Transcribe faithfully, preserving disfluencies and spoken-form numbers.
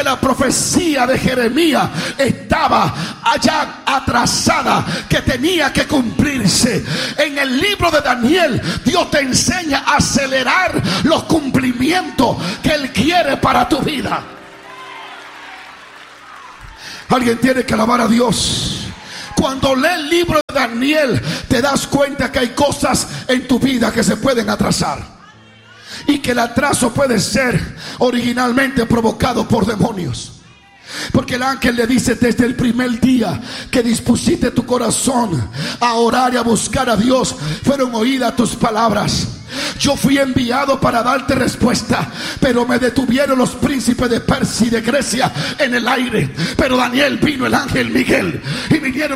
la profecía de Jeremías estaba allá atrasada, que tenía que cumplirse. En el libro de Daniel, Dios te enseña a acelerar los cumplimientos que Él quiere para tu vida. Alguien tiene que alabar a Dios. Cuando lees el libro de Daniel, te das cuenta que hay cosas en tu vida que se pueden atrasar, y que el atraso puede ser originalmente provocado por demonios. Porque el ángel le dice: desde el primer día que dispusiste tu corazón a orar y a buscar a Dios, fueron oídas tus palabras. Yo fui enviado para darte respuesta, pero me detuvieron los príncipes de Persia y de Grecia en el aire. Pero Daniel, vino el ángel Miguel y vinieron